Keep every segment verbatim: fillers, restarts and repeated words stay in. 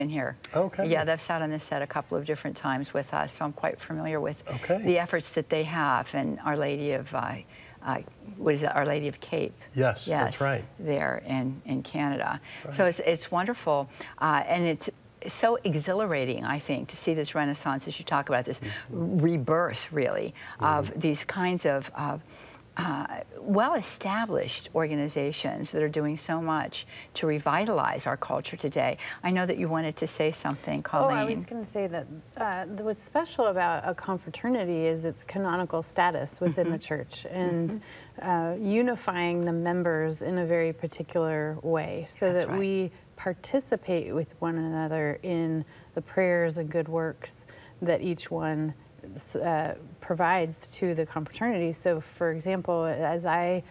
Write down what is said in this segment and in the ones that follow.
in here. Okay. Yeah, they've sat on this set a couple of different times with us, so I'm quite familiar with okay. the efforts that they have. And Our Lady of, uh, uh, what is it, Our Lady of Cape? Yes, yes that's right. There in, in Canada. Right. So it's, it's wonderful, uh, and it's so exhilarating, I think, to see this renaissance, as you talk about, this mm-hmm. rebirth, really, mm-hmm. of these kinds of, of Uh, well-established organizations that are doing so much to revitalize our culture today. I know that you wanted to say something, Colleen. Oh, I was going to say that uh, what's special about a confraternity is its canonical status within mm-hmm. the church and mm-hmm. uh, unifying the members in a very particular way so That's that right. we participate with one another in the prayers and good works that each one Uh, provides to the confraternity. So, for example, as I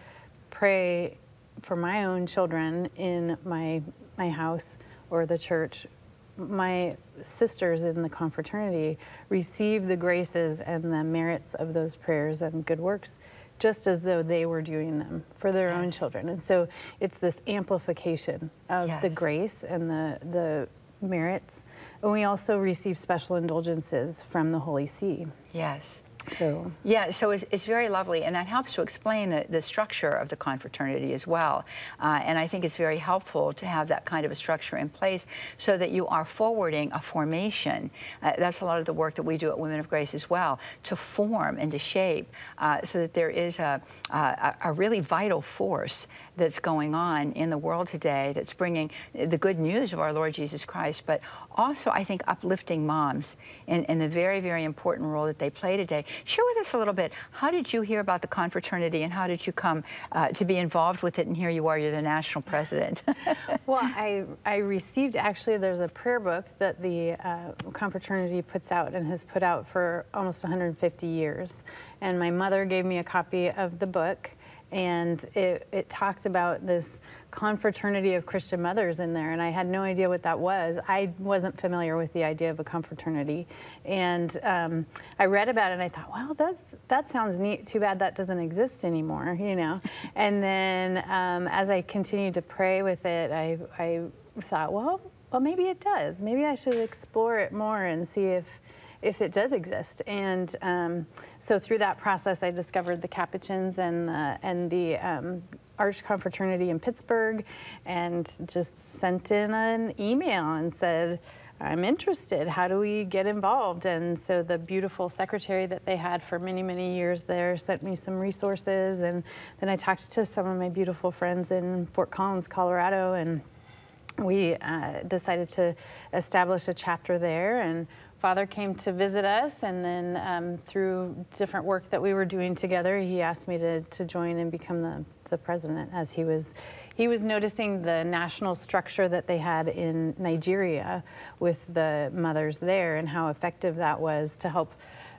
pray for my own children in my my house or the church, my sisters in the confraternity receive the graces and the merits of those prayers and good works just as though they were doing them for their yes. own children. And so it's this amplification of yes. the grace and the, the merits. And we also receive special indulgences from the Holy See. Yes. So yeah, so it's, it's very lovely, and that helps to explain the, the structure of the confraternity as well. Uh, and I think it's very helpful to have that kind of a structure in place so that you are forwarding a formation. Uh, that's a lot of the work that we do at Women of Grace as well, to form and to shape uh, so that there is a, a, a really vital force that's going on in the world today that's bringing the good news of our Lord Jesus Christ, but also, I think, uplifting moms in, in the very, very important role that they play today. Share with us a little bit, how did you hear about the confraternity and how did you come uh, to be involved with it? And here you are, you're the national president. Well, I, I received, actually, there's a prayer book that the uh, confraternity puts out and has put out for almost one hundred fifty years. And my mother gave me a copy of the book, and it, it talked about this confraternity of Christian mothers in there, and I had no idea what that was. I wasn't familiar with the idea of a confraternity, and um, I read about it and I thought, well, that's, that sounds neat. Too bad that doesn't exist anymore, you know. And then um, as I continued to pray with it, I, I thought, well, well, maybe it does. Maybe I should explore it more and see if if it does exist. And um, so through that process, I discovered the Capuchins and the, and the um, Arch Confraternity in Pittsburgh, and just sent in an email and said, I'm interested, how do we get involved? And so the beautiful secretary that they had for many, many years there sent me some resources, and then I talked to some of my beautiful friends in Fort Collins, Colorado, and we uh, decided to establish a chapter there. And Father came to visit us, and then um, through different work that we were doing together, he asked me to, to join and become the, the president, as he was he was noticing the national structure that they had in Nigeria with the mothers there and how effective that was to help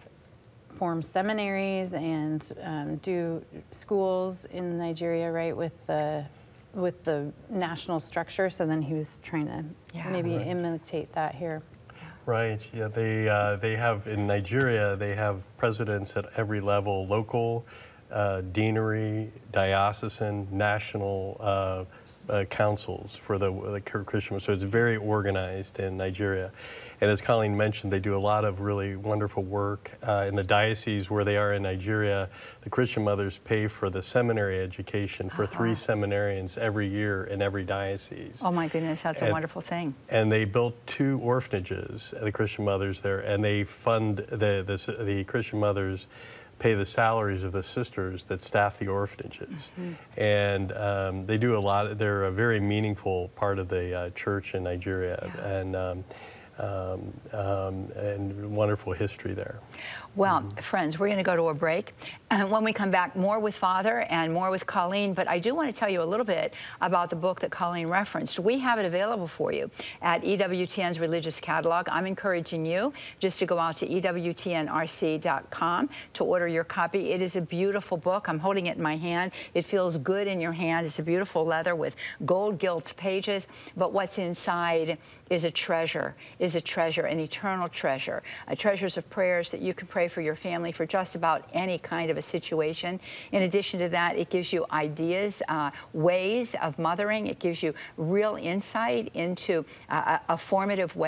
form seminaries and um, do schools in Nigeria, right, with the with the national structure. So then he was trying to yeah, maybe right. imitate that here. Right. Yeah. They uh, they have in Nigeria. They have presidents at every level: local, uh, deanery, diocesan, national uh, uh, councils for the, the Christian. So it's very organized in Nigeria. And as Colleen mentioned, they do a lot of really wonderful work uh, in the diocese where they are in Nigeria. The Christian mothers pay for the seminary education for uh-huh. three seminarians every year in every diocese. Oh my goodness, that's and, a wonderful thing. And they built two orphanages, the Christian mothers there, and they fund, the, the, the Christian mothers pay the salaries of the sisters that staff the orphanages. Mm-hmm. And um, they do a lot, they're a very meaningful part of the uh, church in Nigeria. Yeah. And um, Um, um, and wonderful history there. Well, mm-hmm. friends, we're going to go to a break. And when we come back, more with Father and more with Colleen. But I do want to tell you a little bit about the book that Colleen referenced. We have it available for you at E W T N's Religious Catalog. I'm encouraging you just to go out to E W T N R C dot com to order your copy. It is a beautiful book. I'm holding it in my hand. It feels good in your hand. It's a beautiful leather with gold gilt pages. But what's inside is a treasure, is a treasure, an eternal treasure, a treasures of prayers that you can pray for your family for just about any kind of a situation. In addition to that, it gives you ideas, uh, ways of mothering. It gives you real insight into uh, a, a formative way